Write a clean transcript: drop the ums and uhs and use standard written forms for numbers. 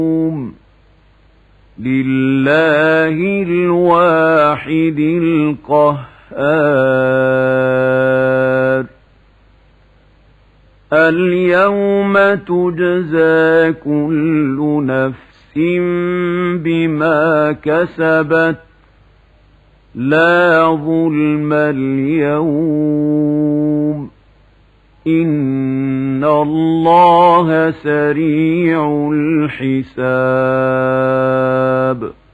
لله الواحد القهار اليوم تجزى كل نفس بما كسبت لا ظلم اليوم إن الله سريع الحساب